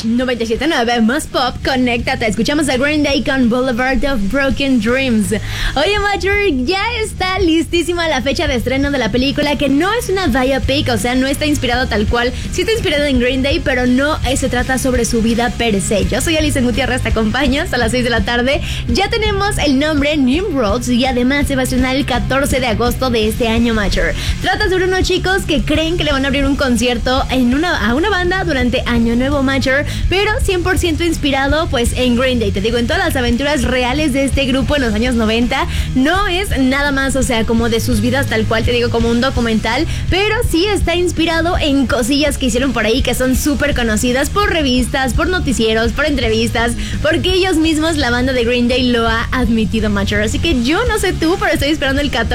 97.9 más pop, conéctate. Escuchamos a Green Day con Boulevard of Broken Dreams. Oye, Major, ya está listísima la fecha de estreno de la película, que no es una biopic, o sea, no está inspirado tal cual. Sí está inspirado en Green Day, pero no se trata sobre su vida per se. Yo soy Alison Gutiérrez, te acompaño hasta las 6 de la tarde. Ya tenemos el nombre Nimrods y además se va a estrenar el 14 de agosto de este año, Major. Trata sobre unos chicos que creen que le van a abrir un concierto a una banda durante Año Nuevo, Major, pero 100% inspirado pues en Green Day. Te digo, en todas las aventuras reales de este grupo en los años 90. No es nada más, o sea, como de sus vidas tal cual, te digo, como un documental, pero sí está inspirado en cosillas que hicieron por ahí que son súper conocidas por revistas, por noticieros, por entrevistas, porque ellos mismos, la banda de Green Day, lo ha admitido, Major. Así que yo no sé tú, pero estoy esperando el 14